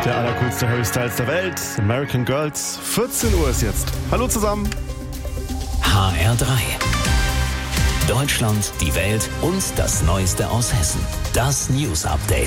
Der allercoolste Harry Styles der Welt, American Girls. 14 Uhr ist jetzt. Hallo zusammen. HR3. Deutschland, die Welt und das Neueste aus Hessen. Das News Update.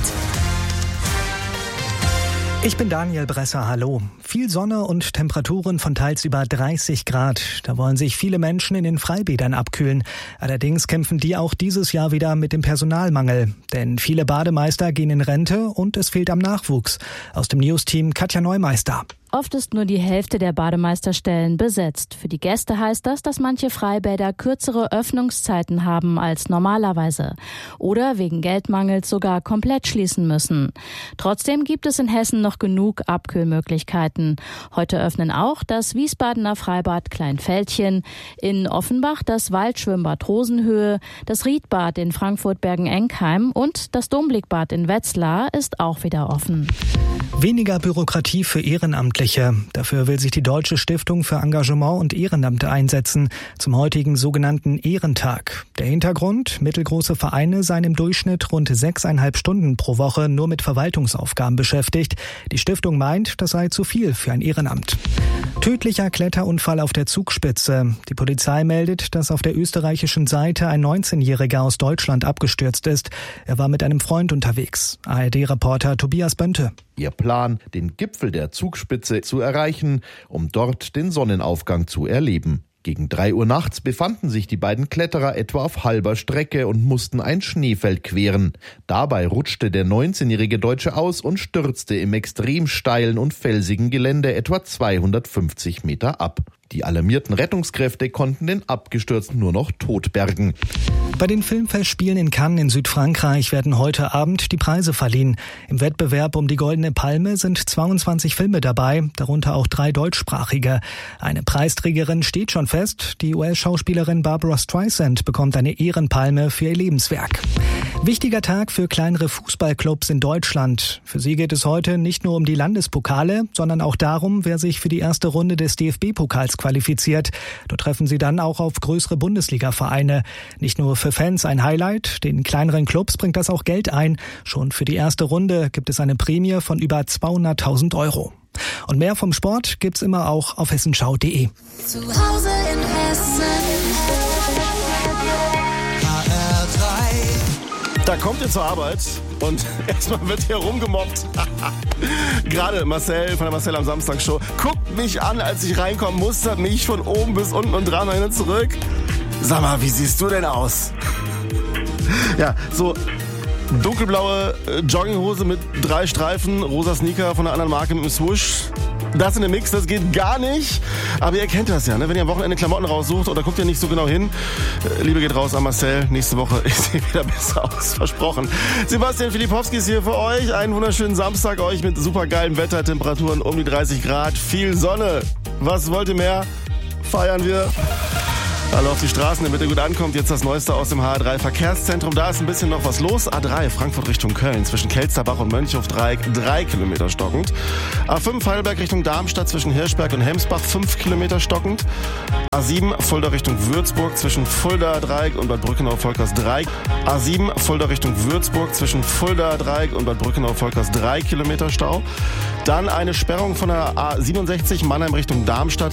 Ich bin Daniel Bresser, hallo. Viel Sonne und Temperaturen von teils über 30 Grad. Da wollen sich viele Menschen in den Freibädern abkühlen. Allerdings kämpfen die auch dieses Jahr wieder mit dem Personalmangel. Denn viele Bademeister gehen in Rente und es fehlt am Nachwuchs. Aus dem News-Team Katja Neumeister. Oft ist nur die Hälfte der Bademeisterstellen besetzt. Für die Gäste heißt das, dass manche Freibäder kürzere Öffnungszeiten haben als normalerweise. Oder wegen Geldmangels sogar komplett schließen müssen. Trotzdem gibt es in Hessen noch genug Abkühlmöglichkeiten. Heute öffnen auch das Wiesbadener Freibad Kleinfeldchen, in Offenbach das Waldschwimmbad Rosenhöhe, das Riedbad in Frankfurt-Bergen-Enkheim und das Domblickbad in Wetzlar ist auch wieder offen. Weniger Bürokratie für Ehrenamtliche. Dafür will sich die Deutsche Stiftung für Engagement und Ehrenamt einsetzen, zum heutigen sogenannten Ehrentag. Der Hintergrund: mittelgroße Vereine seien im Durchschnitt rund 6,5 Stunden pro Woche nur mit Verwaltungsaufgaben beschäftigt. Die Stiftung meint, das sei zu viel für ein Ehrenamt. Tödlicher Kletterunfall auf der Zugspitze. Die Polizei meldet, dass auf der österreichischen Seite ein 19-Jähriger aus Deutschland abgestürzt ist. Er war mit einem Freund unterwegs. ARD-Reporter Tobias Bönte. Ihr Plan, den Gipfel der Zugspitze zu erreichen, um dort den Sonnenaufgang zu erleben. Gegen 3 Uhr nachts befanden sich die beiden Kletterer etwa auf halber Strecke und mussten ein Schneefeld queren. Dabei rutschte der 19-jährige Deutsche aus und stürzte im extrem steilen und felsigen Gelände etwa 250 Meter ab. Die alarmierten Rettungskräfte konnten den Abgestürzten nur noch totbergen. Bei den Filmfestspielen in Cannes in Südfrankreich werden heute Abend die Preise verliehen. Im Wettbewerb um die Goldene Palme sind 22 Filme dabei, darunter auch 3 deutschsprachige. Eine Preisträgerin steht schon fest. Die US-Schauspielerin Barbra Streisand bekommt eine Ehrenpalme für ihr Lebenswerk. Wichtiger Tag für kleinere Fußballclubs in Deutschland. Für sie geht es heute nicht nur um die Landespokale, sondern auch darum, wer sich für die erste Runde des DFB-Pokals qualifiziert. Dort treffen sie dann auch auf größere Bundesliga-Vereine. Nicht nur für Fans ein Highlight, den kleineren Clubs bringt das auch Geld ein. Schon für die erste Runde gibt es eine Prämie von über 200.000 €. Und mehr vom Sport gibt's immer auch auf hessenschau.de. Zu Hause in Hessen. Da kommt ihr zur Arbeit und erstmal wird hier rumgemobbt. Gerade Marcel von der Marcel am Samstag Show guckt mich an, als ich reinkomme, mustert mich von oben bis unten und dreimal hin und zurück. Sag mal, wie siehst du denn aus? Ja, so dunkelblaue Jogginghose mit 3 Streifen, rosa Sneaker von einer anderen Marke mit einem Swoosh. Das in dem Mix, das geht gar nicht. Aber ihr kennt das ja, ne? Wenn ihr am Wochenende Klamotten raussucht oder guckt ihr nicht so genau hin. Liebe geht raus an Marcel. Nächste Woche ist sie wieder besser aus. Versprochen. Sebastian Filipowski ist hier für euch. Einen wunderschönen Samstag euch mit supergeilem Wetter, Temperaturen um die 30 Grad. Viel Sonne. Was wollt ihr mehr? Feiern wir. Hallo auf die Straßen, damit ihr gut ankommt. Jetzt das Neueste aus dem HR3 Verkehrszentrum. Da ist ein bisschen noch was los. A3 Frankfurt Richtung Köln zwischen Kelsterbach und Mönchhofdreieck 3 Kilometer stockend. A5 Heidelberg Richtung Darmstadt zwischen Hirschberg und Hemsbach 5 Kilometer stockend. A7 Fulda Richtung Würzburg zwischen Fulda Dreieck und Bad Brückenau-Volkers 3. A7 Fulda Richtung Würzburg zwischen Fulda Dreieck und Bad Brückenau-Volkers 3 Kilometer Stau. Dann eine Sperrung von der A67 Mannheim Richtung Darmstadt.